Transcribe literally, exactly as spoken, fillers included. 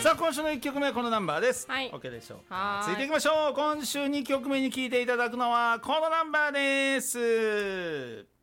さあ今週のいっきょくめはこのナンバーです、 はい、 OK でしょうはか。続いていきましょう。今週にきょくめに聴いていただくのはこのナンバーです。